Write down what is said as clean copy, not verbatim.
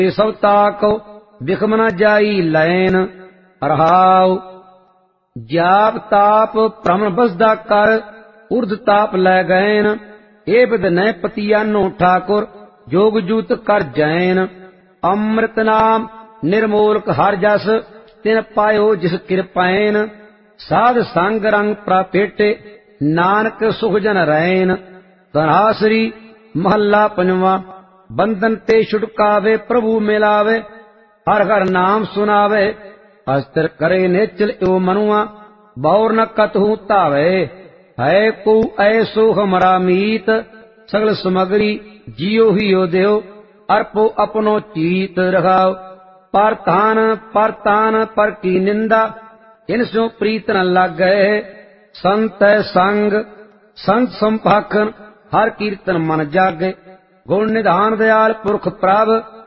सब ताको बिखम न जाई लैन। रहाउ जाप ताप भ्रमण बसदा कर उर्ध ताप लै गैन। ए बिद न पतियानो ठाकुर जोग जूत कर जैन। अमृत नाम निर्मोलक हर जस तिन पायो जिस कृपैन। साध संग रंग प्रापेटे नानक सुख जन रैन। धनासरी महला पंजवा। बंधन ते छुटकावे प्रभु मिलावे हर हर नाम सुनावे। अस्त्र करे नेचल एव मनुआ बौर न कतहु तावे। है को ऐसो हमरा मीत सगल समगरी जियो ही देव। अर्पो अपनो चीत रखाओ पर तान पर की निंदा इनसो प्रीत न लग गए। संत संग संत संभाखन हर कीर्तन मन जागे। गुण निधान दयाल पुरख प्रभ